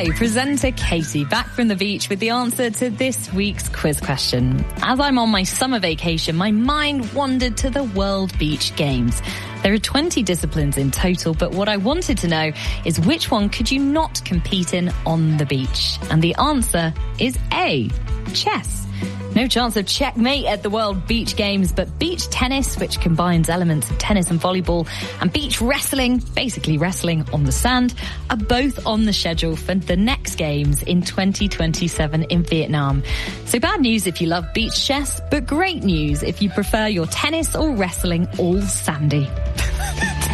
Hi, presenter Katie, back from the beach with the answer to this week's quiz question. As I'm on my summer vacation, my mind wandered to the World Beach Games. There are 20 disciplines in total, but what I wanted to know is which one could you not compete in on the beach? And the answer is A, chess. No chance of checkmate at the World Beach Games, but beach tennis, which combines elements of tennis and volleyball, and beach wrestling, basically wrestling on the sand, are both on the schedule for the next games in 2027 in Vietnam. So bad news if you love beach chess, but great news if you prefer your tennis or wrestling all sandy.